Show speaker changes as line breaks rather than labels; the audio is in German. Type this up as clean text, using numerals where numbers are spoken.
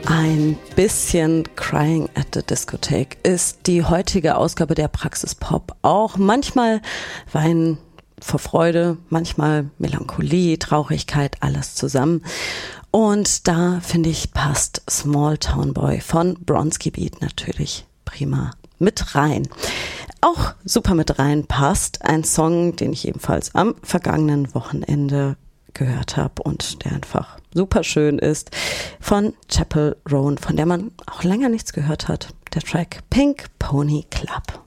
Ein bisschen Crying at the Discotheque ist die heutige Ausgabe der Praxis Pop. Auch manchmal Weinen vor Freude, manchmal Melancholie, Traurigkeit, alles zusammen. Und da, finde ich, passt Small Town Boy von Bronski Beat natürlich prima mit rein. Auch super mit rein passt ein Song, den ich ebenfalls am vergangenen Wochenende gehört habe und der einfach super schön ist, von Chappell Roan, von der man auch länger nichts gehört hat. Der Track Pink Pony Club.